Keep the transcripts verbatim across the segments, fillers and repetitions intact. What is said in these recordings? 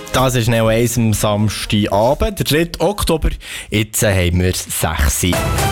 Das ist Neo eins am Samstagabend, der dritte Oktober. Jetzt haben wir sechs.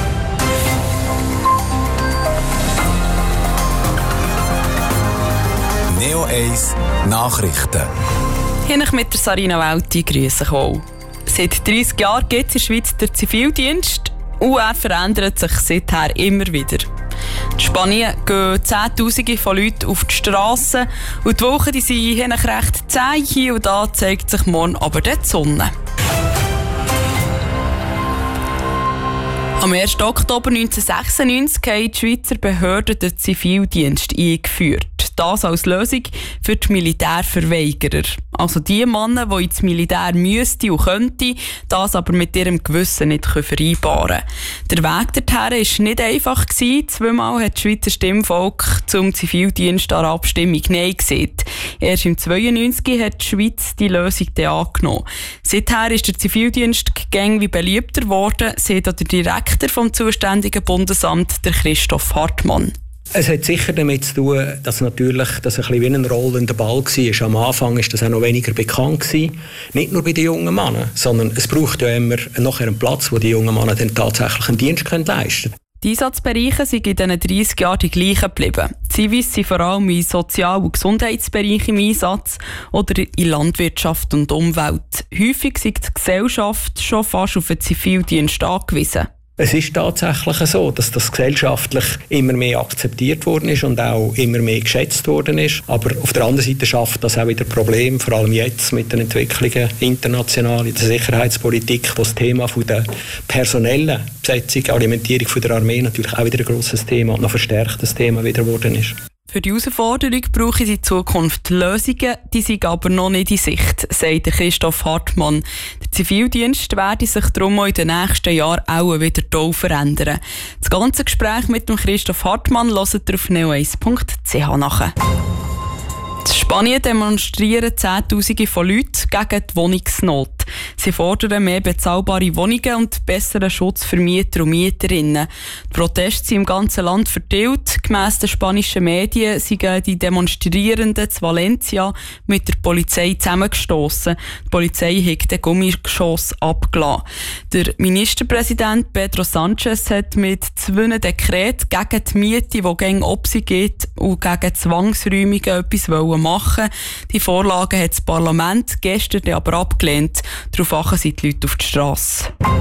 Neo eins Nachrichten. Hier mit der Sarina Welti, grüße ich auch. Seit dreissig Jahren gibt es in der Schweiz den Zivildienst und er verändert sich seither immer wieder. In Spanien gehen Zehntausende von Leuten auf die Strassen und die Wochen die sind hier recht zäh. Hier und da zeigt sich morgen aber die Sonne. Am ersten Oktober neunzehnhundertsechsundneunzig haben die Schweizer Behörden den Zivildienst eingeführt. Das als Lösung für die Militärverweigerer. Also die Männer, die ins Militär müssten und könnten, das aber mit ihrem Gewissen nicht vereinbaren können. Der Weg dorthin war nicht einfach. Zweimal hat das Schweizer Stimmvolk zum Zivildienst an der Abstimmung Nein gesagt. Erst im neunzehnhundertzweiundneunzig hat die Schweiz die Lösung dann angenommen. Seither ist der Zivildienst wie beliebter geworden, sagt auch der Direktor vom zuständigen Bundesamt, der Christoph Hartmann. Es hat sicher damit zu tun, dass natürlich das ein bisschen wie ein rollender Ball war. Am Anfang war das auch noch weniger bekannt gewesen. Nicht nur bei den jungen Männern, sondern es braucht ja immer nachher einen Platz, wo die jungen Männer dann tatsächlich einen Dienst leisten können. Die Einsatzbereiche sind in diesen dreissig Jahren die gleichen geblieben. Die Zivis sind vor allem im Sozial- und Gesundheitsbereich im Einsatz oder in Landwirtschaft und Umwelt. Häufig ist die Gesellschaft schon fast auf den Zivildienst angewiesen. Es ist tatsächlich so, dass das gesellschaftlich immer mehr akzeptiert worden ist und auch immer mehr geschätzt worden ist. Aber auf der anderen Seite schafft das auch wieder Probleme, vor allem jetzt mit den Entwicklungen international in der Sicherheitspolitik, wo das Thema von der personellen Besetzung, Alimentierung von der Armee natürlich auch wieder ein grosses Thema und noch verstärktes Thema wieder geworden ist. Für die Herausforderung brauche ich in Zukunft Lösungen, die sind aber noch nicht in Sicht, sagt Christoph Hartmann. Der Zivildienst werde sich darum auch in den nächsten Jahren auch wieder toll verändern. Das ganze Gespräch mit dem Christoph Hartmann hört ihr auf neo eins punkt c h nachher. In Spanien demonstrieren Zehntausende von Leuten gegen die Wohnungsnot. Sie fordern mehr bezahlbare Wohnungen und besseren Schutz für Mieter und Mieterinnen. Die Proteste sind im ganzen Land verteilt. Gemäss den spanischen Medien sind die Demonstrierenden zu Valencia mit der Polizei zusammengestossen. Die Polizei hat den Gummigeschoss abgelassen. Der Ministerpräsident Pedro Sánchez hat mit zwei Dekreten gegen die Miete, die gegen ob sie geht, und gegen Zwangsräumungen etwas machen. Die Vorlagen hat das Parlament gestern aber abgelehnt. Daraufhin sind die Leute auf die Strasse.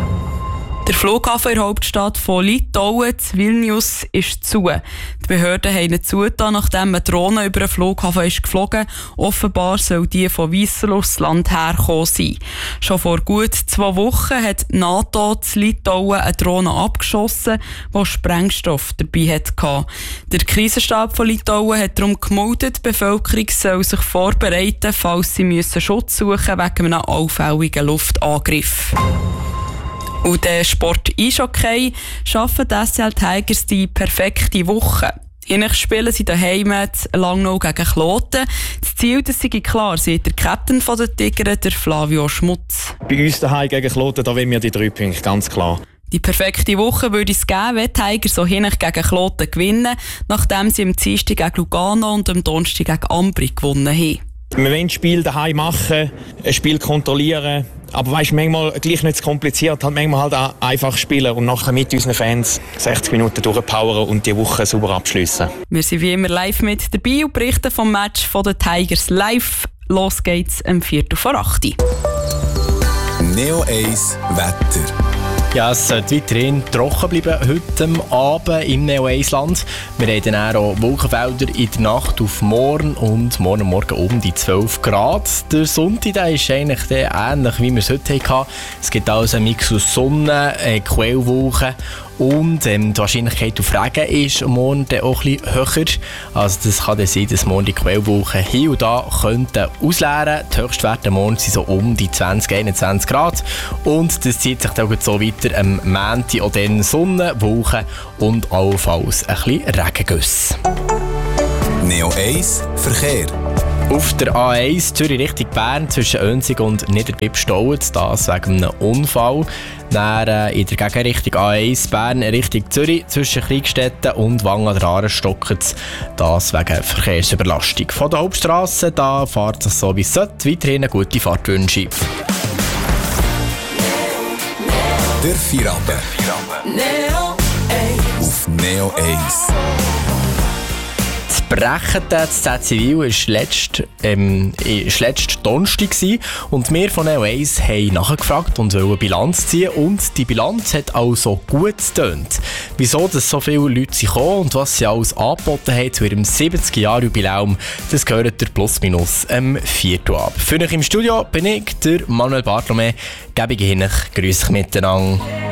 Der Flughafen in der Hauptstadt von Litauen, Vilnius, ist zu. Die Behörden haben ihn zugetan, nachdem eine Drohne über den Flughafen ist geflogen. Offenbar soll die von Weißrussland hergekommen sein. Schon vor gut zwei Wochen hat die NATO zu Litauen eine Drohne abgeschossen, die Sprengstoff dabei hatte. Der Krisenstab von Litauen hat darum gemeldet, die Bevölkerung soll sich vorbereiten, falls sie müssen Schutz suchen wegen einem allfälligen Luftangriff. Und der Sport Eishockey schaffen die S C L Tigers die perfekte Woche. Ähnlich spielen sie daheim Langnau gegen Kloten. Das Ziel, das sei klar, sagt der Captain der Tiger, der Flavio Schmutz. Bei uns daheim gegen Kloten, da wollen wir die drei Punkte, ganz klar. Die perfekte Woche würde es geben, wenn die Tiger so hinten gegen Kloten gewinnen, nachdem sie am Dienstag gegen Lugano und am Donnerstag gegen Ambri gewonnen haben. Wir wollen das Spiel daheim machen, ein Spiel kontrollieren, aber weißt, manchmal gleich nicht zu kompliziert, halt manchmal halt auch einfach spielen und nachher mit unseren Fans sechzig Minuten durchpowern und die Woche sauber abschliessen. Wir sind wie immer live mit dabei und berichten vom Match von den Tigers live. Los geht's am Viertel vor acht. Neo eins Wetter. Ja, es sollte weiterhin trocken bleiben heute Abend im Neo eins Land. Wir haben dann auch Wolkenfelder in der Nacht auf morgen und morgen Morgen um die zwölf Grad. Der Sonntag der ist eigentlich ähnlich, wie wir es heute hatten. Es gibt also einen Mix aus Sonne, äh, Quellwolken und ähm, die Wahrscheinlichkeit auf Regen ist morgen dann auch ein bisschen höher. Also das kann dann sein, dass morgen die Quellwolken hier und da könnten ausleeren. Die Höchstwerte morgen sind so um die zwanzig, einundzwanzig Grad. Und das zieht sich dann so weiter am Montag auch dann Sonne, Wolken und allenfalls ein bisschen Regengüsse. Neo eins Verkehr. Auf der A eins Zürich Richtung Bern zwischen Önzig und Niederbipp staut, das wegen einem Unfall. Dann äh, in der Gegenrichtung A eins Bern Richtung Zürich zwischen Kriegstetten und Wangen an der Aare stockt es, das wegen Verkehrsüberlastung. Von der Hauptstrasse da fährt es so wie es sollte. Weiterhin eine gute Fahrtwünsche. Der Feierabend auf Neo eins. Das Brechen das Z Zivil war letzt, ähm, letzt Donnerstag und wir von Neo eins haben nachgefragt und wollen Bilanz ziehen und die Bilanz hat also gut getönt. Wieso dass so viele Leute gekommen und was sie alles angeboten haben zu ihrem siebzig-Jahr-Jubiläum, das gehört der Plus Minus am vierten ab. Für euch im Studio bin ich, der Manuel Bartolome. Gebe ich Ihnen, grüß euch miteinander.